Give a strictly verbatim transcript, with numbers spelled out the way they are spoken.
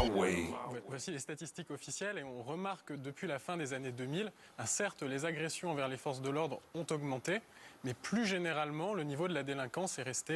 my way. Voici les statistiques officielles et on remarque que depuis la fin des années deux mille, hein, certes, les agressions envers les forces de l'ordre ont augmenté, mais plus généralement, le niveau de la délinquance est resté